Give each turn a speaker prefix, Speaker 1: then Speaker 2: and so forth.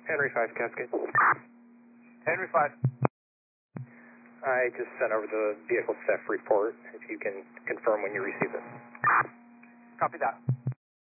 Speaker 1: Henry 5, Cascade.
Speaker 2: Henry 5.
Speaker 1: I just sent over the vehicle theft report. If you can confirm when you receive it.
Speaker 2: Copy that.